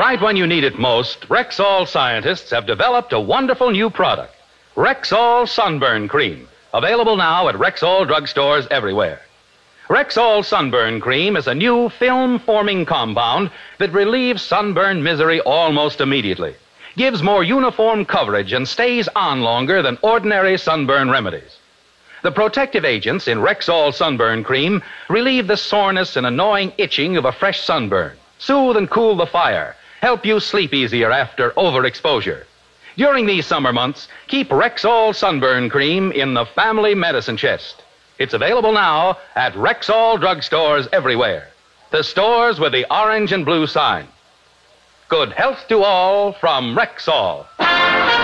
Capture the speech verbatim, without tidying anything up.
Right when you need it most, Rexall scientists have developed a wonderful new product, Rexall Sunburn Cream, available now at Rexall drugstores everywhere. Rexall Sunburn Cream is a new film-forming compound that relieves sunburn misery almost immediately, gives more uniform coverage, and stays on longer than ordinary sunburn remedies. The protective agents in Rexall Sunburn Cream relieve the soreness and annoying itching of a fresh sunburn, soothe and cool the fire, help you sleep easier after overexposure. During these summer months, keep Rexall Sunburn Cream in the family medicine chest. It's available now at Rexall drugstores everywhere, the stores with the orange and blue sign. Good health to all from Rexall.